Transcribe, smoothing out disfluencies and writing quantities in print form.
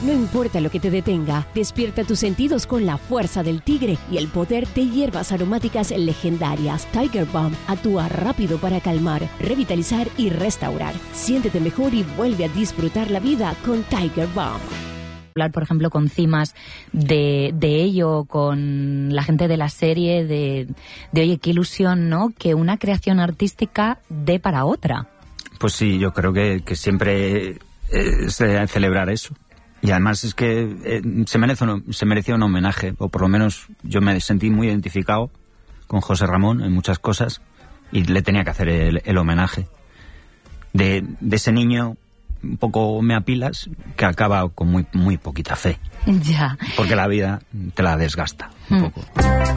No importa lo que te detenga, despierta tus sentidos con la fuerza del tigre y el poder de hierbas aromáticas legendarias. Tiger Balm actúa rápido para calmar, revitalizar y restaurar. Siéntete mejor y vuelve a disfrutar la vida con Tiger Balm. Hablar, por ejemplo, con Cimas de ello, con la gente de la serie, de oye, qué ilusión, ¿no?, que una creación artística dé para otra. Pues sí, yo creo que siempre se debe celebrar eso. Y además es que se merecía un homenaje, o por lo menos yo me sentí muy identificado con José Ramón en muchas cosas y le tenía que hacer el homenaje de ese niño un poco me apilas que acaba con muy poquita fe. Ya. Porque la vida te la desgasta un poco.